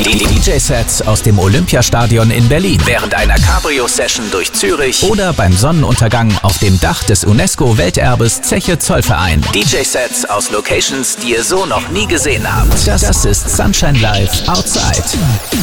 Die DJ-Sets aus dem Olympiastadion in Berlin, während einer Cabrio-Session durch Zürich oder beim Sonnenuntergang auf dem Dach des UNESCO-Welterbes Zeche Zollverein. DJ-Sets aus Locations, die ihr so noch nie gesehen habt. Das ist Sunshine Live Outside.